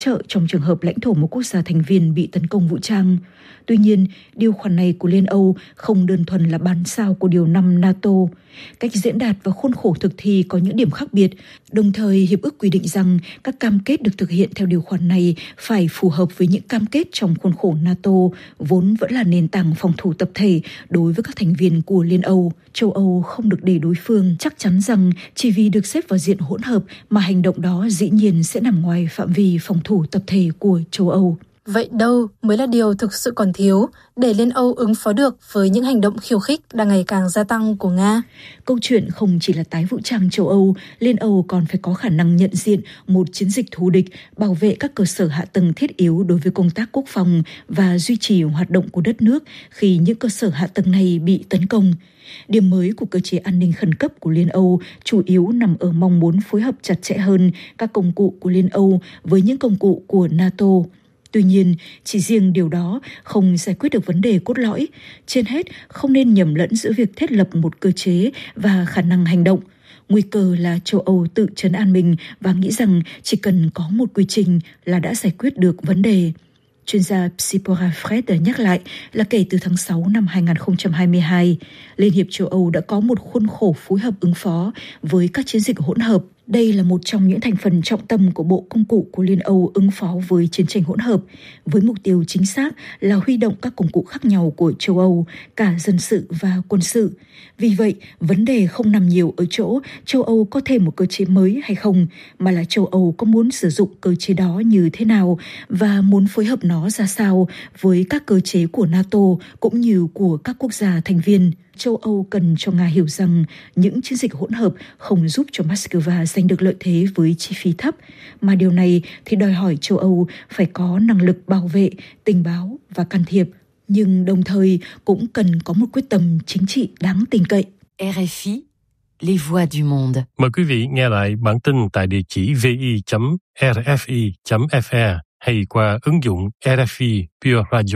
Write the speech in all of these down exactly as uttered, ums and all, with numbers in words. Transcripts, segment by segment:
trợ trong trường hợp lãnh thổ một quốc gia thành viên bị tấn công vũ trang. Tuy nhiên, điều khoản này của Liên Âu không đơn thuần là bản sao của điều năm NATO. Cách diễn đạt và khuôn khổ thực thi có những điểm khác biệt, đồng thời hiệp ước quy định rằng các cam kết được thực hiện theo điều khoản này phải phù hợp với những cam kết trong khuôn khổ NATO, vốn vẫn là nền tảng phòng thủ tập thể đối với các thành viên của Liên Âu. Châu Âu không được để đối phương chắc chắn rằng chỉ vì được xếp vào diện hỗn hợp mà hành động đó dĩ nhiên sẽ nằm ngoài phạm vi phòng thủ tập thể của châu Âu. Vậy đâu mới là điều thực sự còn thiếu để Liên Âu ứng phó được với những hành động khiêu khích đang ngày càng gia tăng của Nga? Câu chuyện không chỉ là tái vũ trang châu Âu, Liên Âu còn phải có khả năng nhận diện một chiến dịch thù địch, bảo vệ các cơ sở hạ tầng thiết yếu đối với công tác quốc phòng và duy trì hoạt động của đất nước khi những cơ sở hạ tầng này bị tấn công. Điểm mới của cơ chế an ninh khẩn cấp của Liên Âu chủ yếu nằm ở mong muốn phối hợp chặt chẽ hơn các công cụ của Liên Âu với những công cụ của NATO. Tuy nhiên, chỉ riêng điều đó không giải quyết được vấn đề cốt lõi. Trên hết, không nên nhầm lẫn giữa việc thiết lập một cơ chế và khả năng hành động. Nguy cơ là châu Âu tự trấn an mình và nghĩ rằng chỉ cần có một quy trình là đã giải quyết được vấn đề. Chuyên gia Psipora Fred nhắc lại là kể từ tháng sáu năm hai không hai hai, Liên hiệp châu Âu đã có một khuôn khổ phối hợp ứng phó với các chiến dịch hỗn hợp. Đây là một trong những thành phần trọng tâm của bộ công cụ của Liên Âu ứng phó với chiến tranh hỗn hợp, với mục tiêu chính xác là huy động các công cụ khác nhau của châu Âu, cả dân sự và quân sự. Vì vậy, vấn đề không nằm nhiều ở chỗ châu Âu có thêm một cơ chế mới hay không, mà là châu Âu có muốn sử dụng cơ chế đó như thế nào và muốn phối hợp nó ra sao với các cơ chế của NATO cũng như của các quốc gia thành viên. Châu Âu cần cho Nga hiểu rằng những chiến dịch hỗn hợp không giúp cho Moscow giành được lợi thế với chi phí thấp, mà điều này thì đòi hỏi châu Âu phải có năng lực bảo vệ, tình báo và can thiệp, nhưng đồng thời cũng cần có một quyết tâm chính trị đáng tin cậy. rờ ép i, les voix du monde. Mời quý vị nghe lại bản tin tại địa chỉ vi chấm rfi chấm fr hay qua ứng dụng rờ ép i Pure Radio.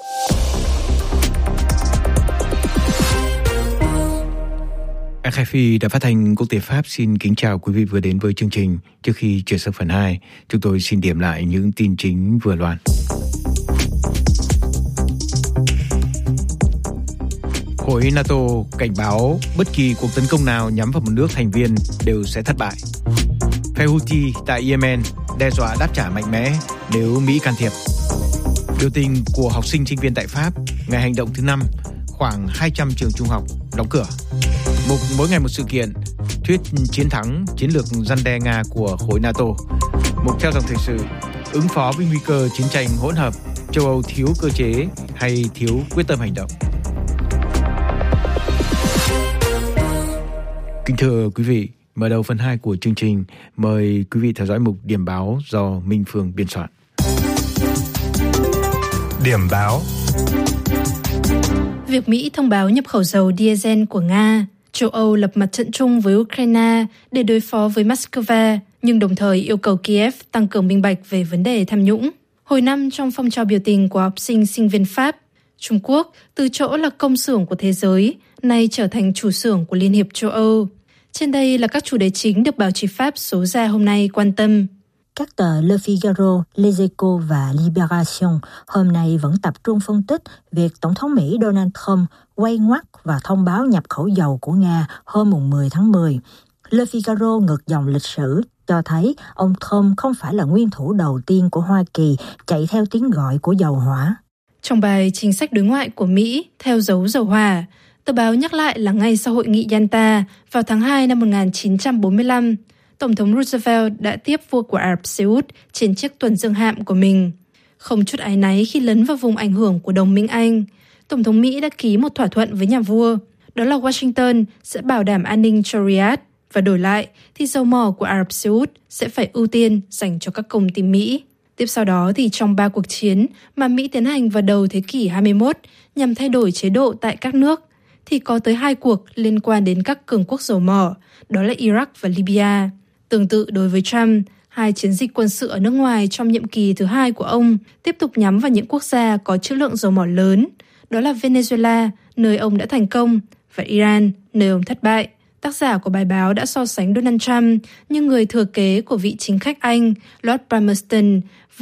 rờ ép i đã phát thanh quốc tế Pháp xin kính chào quý vị vừa đến với chương trình. Trước khi chuyển sang phần hai, chúng tôi xin điểm lại những tin chính vừa loan. Khối NATO cảnh báo bất kỳ cuộc tấn công nào nhắm vào một nước thành viên đều sẽ thất bại. Phe Houthi tại Yemen đe dọa đáp trả mạnh mẽ nếu Mỹ can thiệp. Biểu tình của học sinh sinh viên tại Pháp ngày hành động thứ năm, khoảng hai trăm trường trung học đóng cửa. Mục mỗi ngày một sự kiện, thuyết chiến thắng chiến lược răn đe Nga của khối NATO. Mục theo dòng thời sự, ứng phó với nguy cơ chiến tranh hỗn hợp, châu Âu thiếu cơ chế hay thiếu quyết tâm hành động. Kính thưa quý vị, mở đầu phần hai của chương trình, mời quý vị theo dõi mục điểm báo do Minh Phương biên soạn. Điểm báo. Việc Mỹ thông báo nhập khẩu dầu diesel của Nga, châu Âu lập mặt trận chung với Ukraine để đối phó với Moscow, nhưng đồng thời yêu cầu Kiev tăng cường minh bạch về vấn đề tham nhũng. Hồi năm trong phong trào biểu tình của học sinh sinh viên Pháp, Trung Quốc từ chỗ là công xưởng của thế giới, nay trở thành chủ xưởng của Liên hiệp châu Âu. Trên đây là các chủ đề chính được báo chí Pháp số ra hôm nay quan tâm. Các tờ Le Figaro, Les Echos và Libération hôm nay vẫn tập trung phân tích việc Tổng thống Mỹ Donald Trump quay ngoắt và thông báo nhập khẩu dầu của Nga hôm mười tháng mười. Le Figaro ngược dòng lịch sử cho thấy ông Trump không phải là nguyên thủ đầu tiên của Hoa Kỳ chạy theo tiếng gọi của dầu hỏa. Trong bài chính sách đối ngoại của Mỹ theo dấu dầu hỏa, tờ báo nhắc lại là ngay sau hội nghị Yalta vào tháng hai năm một nghìn chín trăm bốn mươi lăm, Tổng thống Roosevelt đã tiếp vua của Ả Rập Xê Út trên chiếc tuần dương hạm của mình. Không chút áy náy khi lấn vào vùng ảnh hưởng của đồng minh Anh, Tổng thống Mỹ đã ký một thỏa thuận với nhà vua, đó là Washington sẽ bảo đảm an ninh cho Riyadh và đổi lại thì dầu mỏ của Ả Rập Xê Út sẽ phải ưu tiên dành cho các công ty Mỹ. Tiếp sau đó thì trong ba cuộc chiến mà Mỹ tiến hành vào đầu thế kỷ hai mươi mốt nhằm thay đổi chế độ tại các nước, thì có tới hai cuộc liên quan đến các cường quốc dầu mỏ, đó là Iraq và Libya. Tương tự đối với Trump, hai chiến dịch quân sự ở nước ngoài trong nhiệm kỳ thứ hai của ông tiếp tục nhắm vào những quốc gia có trữ lượng dầu mỏ lớn, đó là Venezuela, nơi ông đã thành công, và Iran, nơi ông thất bại. Tác giả của bài báo đã so sánh Donald Trump như người thừa kế của vị chính khách Anh Lord Palmerston